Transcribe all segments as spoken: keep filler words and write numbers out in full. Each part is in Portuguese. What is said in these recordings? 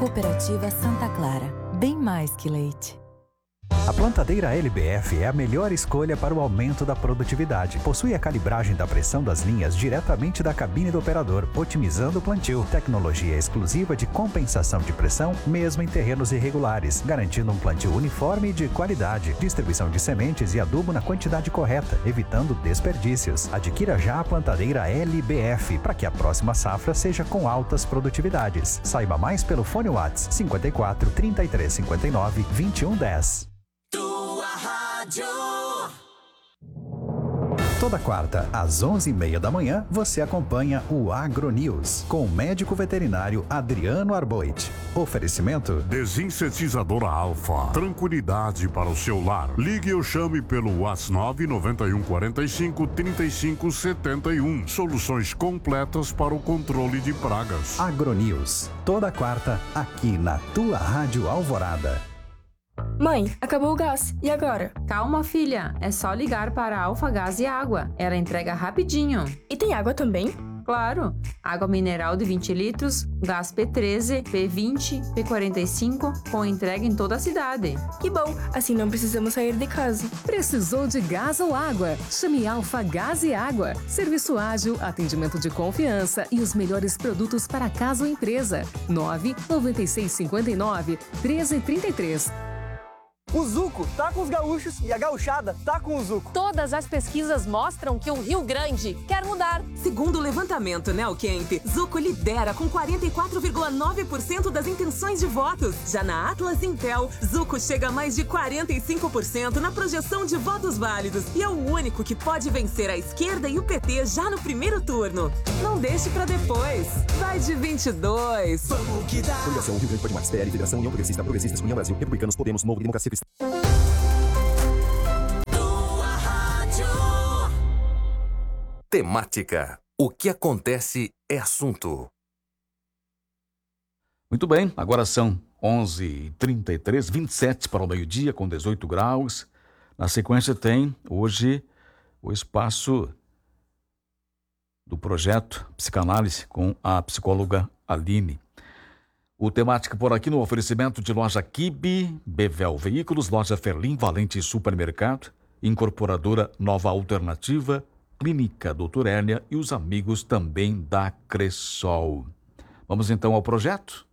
Cooperativa Santa Clara. Bem mais que leite. A plantadeira L B F é a melhor escolha para o aumento da produtividade. Possui a calibragem da pressão das linhas diretamente da cabine do operador, otimizando o plantio. Tecnologia exclusiva de compensação de pressão, mesmo em terrenos irregulares, garantindo um plantio uniforme e de qualidade. Distribuição de sementes e adubo na quantidade correta, evitando desperdícios. Adquira já a plantadeira L B F para que a próxima safra seja com altas produtividades. Saiba mais pelo fone WhatsApp cinco quatro, trinta e três cinquenta e nove, vinte e um dez. Toda quarta, às onze e meia da manhã, você acompanha o AgroNews, com o médico veterinário Adriano Arboit. Oferecimento: Desinsetizadora Alfa. Tranquilidade para o seu lar. Ligue ou chame pelo WhatsApp nove nove um quatro cinco, três cinco sete um. Soluções completas para o controle de pragas. AgroNews, toda quarta, aqui na tua Rádio Alvorada. Mãe, acabou o gás. E agora? Calma, filha. É só ligar para a Alfa Gás e Água. Ela entrega rapidinho. E tem água também? Claro. Água mineral de vinte litros, gás P treze, P vinte, P quarenta e cinco, com entrega em toda a cidade. Que bom. Assim não precisamos sair de casa. Precisou de gás ou água? Chame Alfa Gás e Água. Serviço ágil, atendimento de confiança e os melhores produtos para casa ou empresa. nove nove seis cinco nove, um três três três. O Zuco tá com os gaúchos e a gauchada tá com o Zuco. Todas as pesquisas mostram que o Rio Grande quer mudar. Segundo o levantamento Neocamp, Zuco lidera com quarenta e quatro vírgula nove por cento das intenções de votos. Já na Atlas Intel, Zuco chega a mais de quarenta e cinco por cento na projeção de votos válidos e é o único que pode vencer a esquerda e o P T já no primeiro turno. Não deixe pra depois. Vai de vinte e dois. Vamos que dá. Coligação Rio Grande Pode Mais, P L, Federação União Progressista, Progressistas, União Brasil, Republicanos, Podemos, Novo, Democracia Cristã. Temática. O que acontece é assunto. Muito bem, agora são onze e trinta e três, vinte e sete para o meio-dia, com dezoito graus. Na sequência tem, hoje, o espaço do projeto Psicanálise com a psicóloga Aline. O Temática por aqui no oferecimento de loja Kibe, Bevel Veículos, loja Ferlim, Valente Supermercado, incorporadora Nova Alternativa, Clínica Doutor Hérnia e os amigos também da Cressol. Vamos então ao projeto?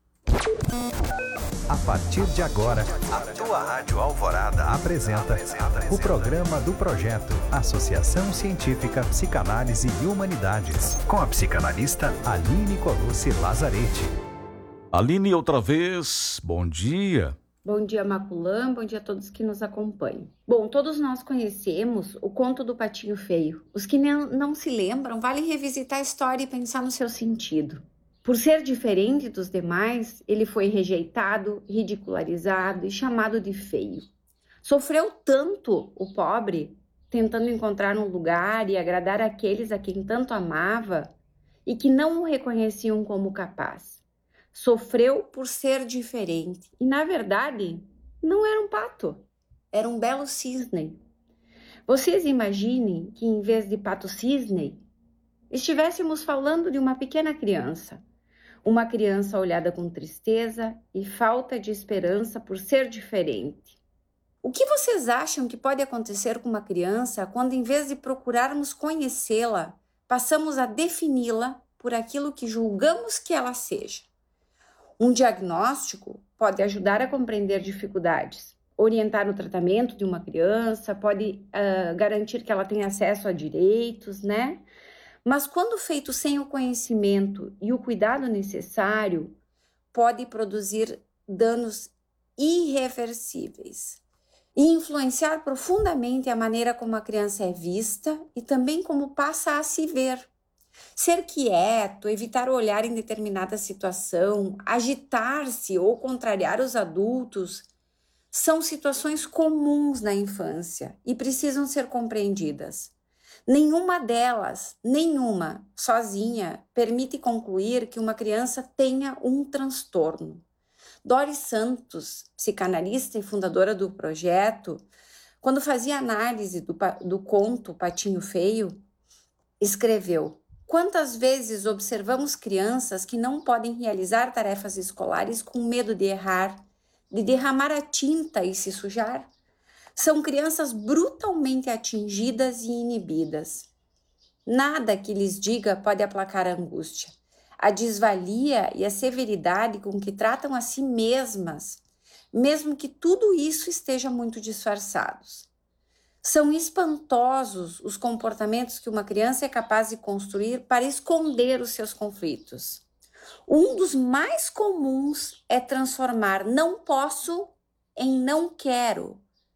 A partir de agora, a tua Rádio Alvorada apresenta o programa do projeto Associação Científica Psicanálise e Humanidades, com a psicanalista Aline Colucci Lazarete. Aline, outra vez, bom dia. Bom dia, Maculã, bom dia a todos que nos acompanham. Bom, todos nós conhecemos o conto do Patinho Feio. Os que não, não se lembram, vale revisitar a história e pensar no seu sentido. Por ser diferente dos demais, ele foi rejeitado, ridicularizado e chamado de feio. Sofreu tanto o pobre, tentando encontrar um lugar e agradar aqueles a quem tanto amava e que não o reconheciam como capaz. Sofreu por ser diferente e, na verdade, não era um pato, era um belo cisne. Vocês imaginem que, em vez de pato cisne, estivéssemos falando de uma pequena criança. Uma criança olhada com tristeza e falta de esperança por ser diferente. O que vocês acham que pode acontecer com uma criança quando, em vez de procurarmos conhecê-la, passamos a defini-la por aquilo que julgamos que ela seja? Um diagnóstico pode ajudar a compreender dificuldades, orientar o tratamento de uma criança, pode uh, garantir que ela tenha acesso a direitos, né? Mas quando feito sem o conhecimento e o cuidado necessário, pode produzir danos irreversíveis e influenciar profundamente a maneira como a criança é vista e também como passa a se ver. Ser quieto, evitar olhar em determinada situação, agitar-se ou contrariar os adultos são situações comuns na infância e precisam ser compreendidas. Nenhuma delas, nenhuma, sozinha, permite concluir que uma criança tenha um transtorno. Doris Santos, psicanalista e fundadora do projeto, quando fazia análise do, do conto Patinho Feio, escreveu: Quantas vezes observamos crianças que não podem realizar tarefas escolares com medo de errar, de derramar a tinta e se sujar? São crianças brutalmente atingidas e inibidas. Nada que lhes diga pode aplacar a angústia, a desvalia e a severidade com que tratam a si mesmas, mesmo que tudo isso esteja muito disfarçados. São espantosos os comportamentos que uma criança é capaz de construir para esconder os seus conflitos. Um dos mais comuns é transformar não posso em não quero,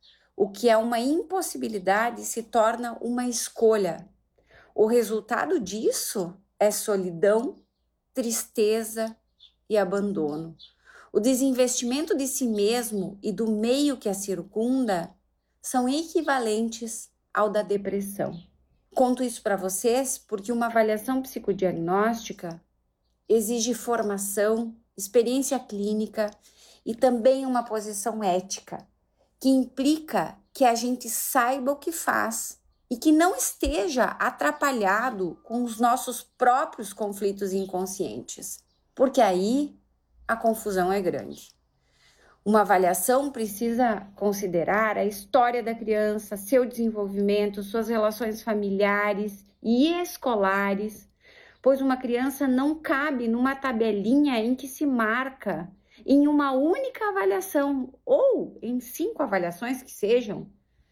o que é uma impossibilidade se torna uma escolha. O resultado disso é solidão, tristeza e abandono. O desinvestimento de si mesmo e do meio que a circunda são equivalentes ao da depressão. Conto isso para vocês porque uma avaliação psicodiagnóstica exige formação, experiência clínica e também uma posição ética, que implica que a gente saiba o que faz e que não esteja atrapalhado com os nossos próprios conflitos inconscientes, porque aí a confusão é grande. Uma avaliação precisa considerar a história da criança, seu desenvolvimento, suas relações familiares e escolares, pois uma criança não cabe numa tabelinha em que se marca em uma única avaliação ou em cinco avaliações que sejam.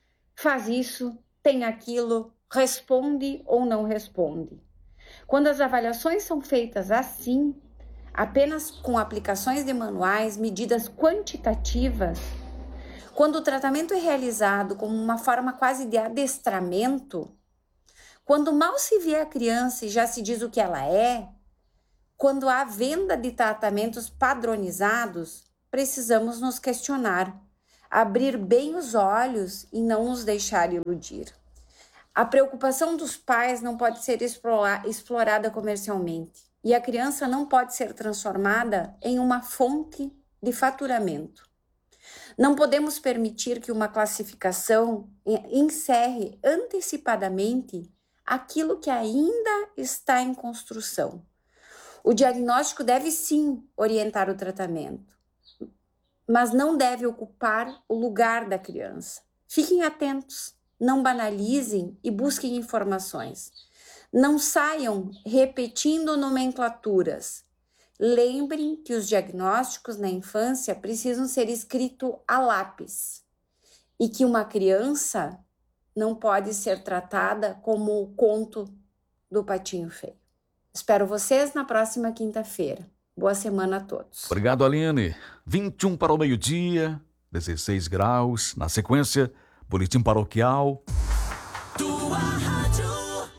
Faz isso, tem aquilo, responde ou não responde. Quando as avaliações são feitas assim, apenas com aplicações de manuais, medidas quantitativas, quando o tratamento é realizado como uma forma quase de adestramento, quando mal se vê a criança e já se diz o que ela é, quando há venda de tratamentos padronizados, precisamos nos questionar, abrir bem os olhos e não nos deixar iludir. A preocupação dos pais não pode ser explorada comercialmente. E a criança não pode ser transformada em uma fonte de faturamento. Não podemos permitir que uma classificação encerre antecipadamente aquilo que ainda está em construção. O diagnóstico deve sim orientar o tratamento, mas não deve ocupar o lugar da criança. Fiquem atentos, não banalizem e busquem informações. Não saiam repetindo nomenclaturas. Lembrem que os diagnósticos na infância precisam ser escritos a lápis e que uma criança não pode ser tratada como o conto do patinho feio. Espero vocês na próxima quinta-feira. Boa semana a todos. Obrigado, Aline. vinte e um para o meio-dia, dezesseis graus. Na sequência, boletim paroquial. Tua rádio.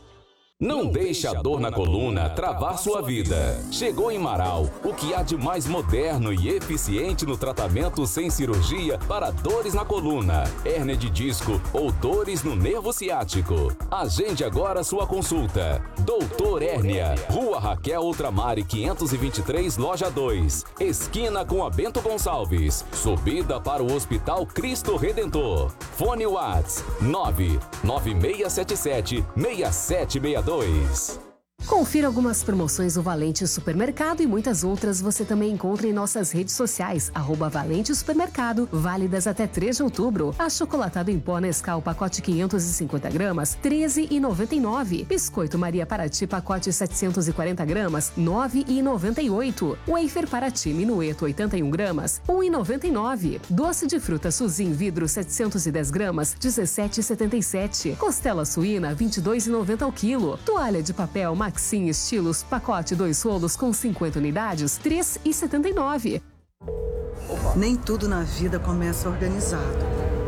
Não deixe a dor na coluna travar sua vida. Chegou em Marau o que há de mais moderno e eficiente no tratamento sem cirurgia para dores na coluna, hérnia de disco ou dores no nervo ciático. Agende agora sua consulta. Doutor Hérnia, Rua Raquel Ultramare quinhentos e vinte e três, Loja dois, esquina com a Bento Gonçalves, subida para o Hospital Cristo Redentor. Fone WhatsApp nove nove seis sete sete, seis sete seis dois. Confira algumas promoções do Valente Supermercado e muitas outras você também encontra em nossas redes sociais, arroba Valente Supermercado, válidas até três de outubro. Achocolatado em pó Nescau, pacote quinhentos e cinquenta gramas, treze reais e noventa e nove centavos. Biscoito Maria Paraty, pacote setecentos e quarenta gramas, nove reais e noventa e oito centavos. Wafer Paraty Minueto, oitenta e um gramas, um real e noventa e nove centavos. Doce de fruta Suzin Vidro, setecentos e dez gramas, dezessete reais e setenta e sete centavos. Costela suína, vinte e dois reais e noventa centavos ao quilo. Toalha de papel Maxim Estilos, pacote dois rolos com cinquenta unidades, três reais e setenta e nove centavos. Nem tudo na vida começa organizado.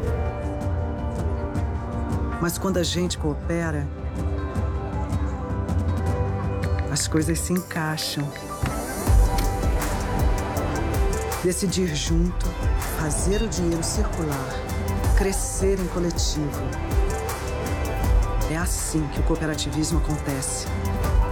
Mas quando a gente coopera, as coisas se encaixam. Decidir junto, fazer o dinheiro circular, crescer em coletivo. É assim que o cooperativismo acontece.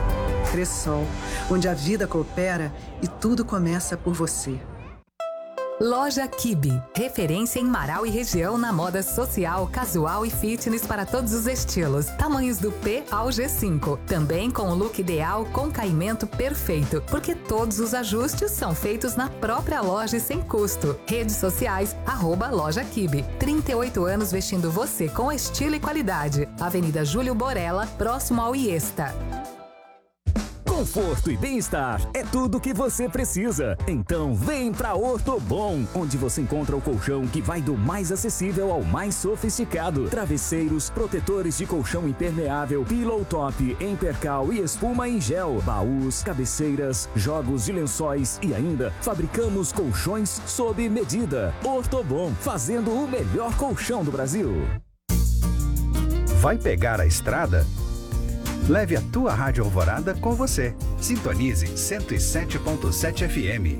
Cressol, onde a vida coopera e tudo começa por você. Loja Kibe, referência em Marau e região na moda social, casual e fitness para todos os estilos. Tamanhos do P ao G cinco. Também com o look ideal com caimento perfeito, porque todos os ajustes são feitos na própria loja e sem custo. Redes sociais, arroba Loja Kibe. trinta e oito anos vestindo você com estilo e qualidade. Avenida Júlio Borella, próximo ao Iesta. Conforto e bem-estar é tudo o que você precisa. Então vem pra Ortobon, onde você encontra o colchão que vai do mais acessível ao mais sofisticado. Travesseiros, protetores de colchão impermeável, pillow top em percal e espuma em gel, baús, cabeceiras, jogos de lençóis e ainda fabricamos colchões sob medida. Ortobon, fazendo o melhor colchão do Brasil. Vai pegar a estrada? Leve a tua Rádio Alvorada com você. Sintonize cento e sete ponto sete F M.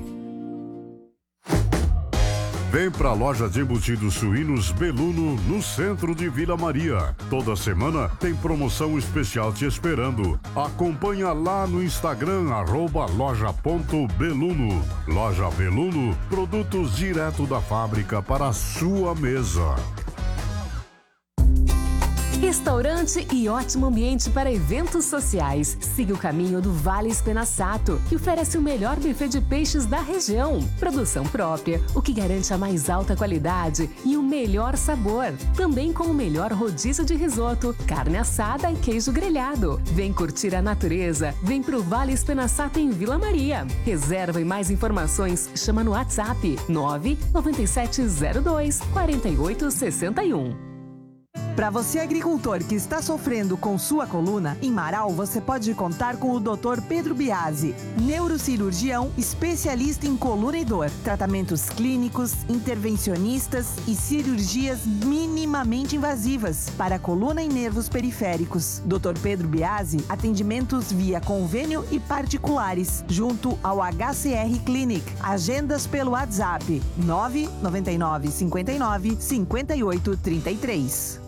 Vem pra loja de embutidos suínos Beluno, no centro de Vila Maria. Toda semana tem promoção especial te esperando. Acompanha lá no Instagram, arroba loja.beluno. Loja Beluno, produtos direto da fábrica para a sua mesa. Restaurante e ótimo ambiente para eventos sociais. Siga o caminho do Vale Espenaçato, que oferece o melhor buffet de peixes da região. Produção própria, o que garante a mais alta qualidade e o melhor sabor. Também com o melhor rodízio de risoto, carne assada e queijo grelhado. Vem curtir a natureza. Vem pro Vale Espenaçato em Vila Maria. Reserva e mais informações, chama no WhatsApp nove nove sete zero dois quatro oito seis um. Para você agricultor que está sofrendo com sua coluna, em Marau você pode contar com o doutor Pedro Biasi, neurocirurgião especialista em coluna e dor, tratamentos clínicos, intervencionistas e cirurgias minimamente invasivas para coluna e nervos periféricos. doutor Pedro Biasi, atendimentos via convênio e particulares, junto ao H C R Clinic. Agendas pelo WhatsApp nove nove nove cinco nove cinco oito três três.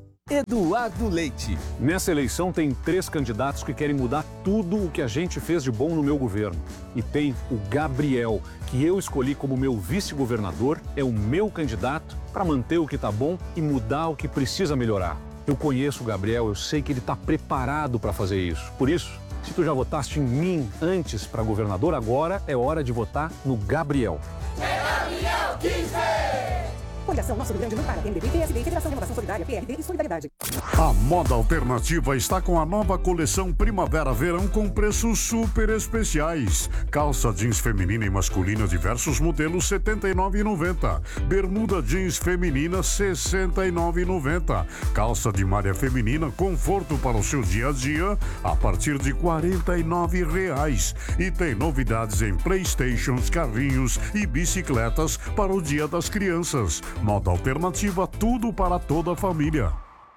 Eduardo Leite. Nessa eleição tem três candidatos que querem mudar tudo o que a gente fez de bom no meu governo. E tem o Gabriel, que eu escolhi como meu vice-governador, é o meu candidato para manter o que está bom e mudar o que precisa melhorar. Eu conheço o Gabriel, eu sei que ele está preparado para fazer isso. Por isso, se tu já votaste em mim antes para governador, agora é hora de votar no Gabriel. É Gabriel quinze! Fundação Nosso Rio Grande do Pará, M D B, P S B, Federação de Inovação Solidária, P R D e Solidariedade. A Moda Alternativa está com a nova coleção Primavera-Verão com preços super especiais. Calça jeans feminina e masculina diversos modelos setenta e nove reais e noventa centavos. Bermuda jeans feminina sessenta e nove reais e noventa centavos. Calça de malha feminina conforto para o seu dia a dia a partir de quarenta e nove reais. E tem novidades em Playstations, carrinhos e bicicletas para o Dia das Crianças. Moda Alternativa, tudo para toda a família.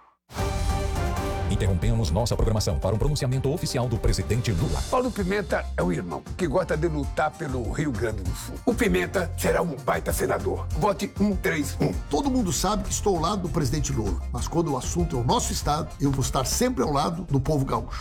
Interrompemos nossa programação para um pronunciamento oficial do presidente Lula. Paulo Pimenta é um irmão que gosta de lutar pelo Rio Grande do Sul. O Pimenta será um baita senador. Vote um três um. Todo mundo sabe que estou ao lado do presidente Lula, mas quando o assunto é o nosso estado, eu vou estar sempre ao lado do povo gaúcho.